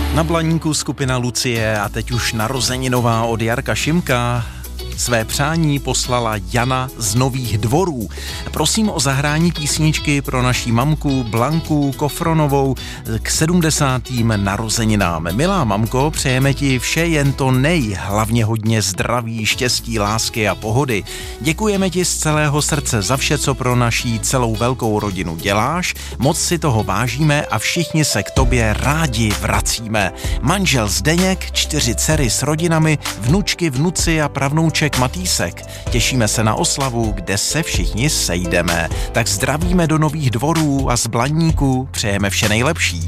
Na Blaníku skupina Lucie a teď už narozeninová od Jarka Šimka. Své přání poslala Jana z Nových Dvorů. Prosím o zahrání písničky pro naší mamku Blanku Kofronovou k 70. narozeninám. Milá mamko, přejeme ti vše jen to hlavně hodně zdraví, štěstí, lásky a pohody. Děkujeme ti z celého srdce za vše, co pro naší celou velkou rodinu děláš. Moc si toho vážíme a všichni se k tobě rádi vracíme. Manžel Zdeněk, 4 dcery s rodinami, vnučky, vnuci a pravnouček Matýsek. Těšíme se na oslavu, kde se všichni sejdeme. Tak zdravíme do Nových Dvorů a z Blaníku přejeme vše nejlepší.